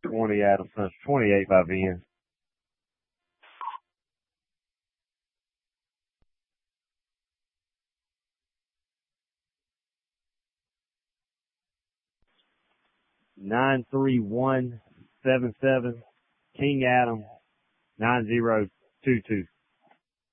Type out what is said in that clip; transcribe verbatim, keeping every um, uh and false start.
twenty Adam Central, twenty-eight by Vin. Nine three one seven seven King Adam nine zero two two.